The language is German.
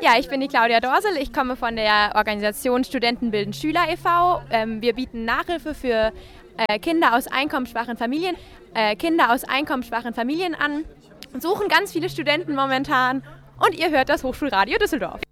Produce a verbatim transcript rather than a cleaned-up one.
Ja, ich bin die Claudia Dorsel. Ich komme von der Organisation Studenten bilden Schüler e V Ähm, wir bieten Nachhilfe für äh, Kinder aus einkommensschwachen Familien, äh, Kinder aus einkommensschwachen Familien an, suchen ganz viele Studenten momentan und ihr hört das Hochschulradio Düsseldorf.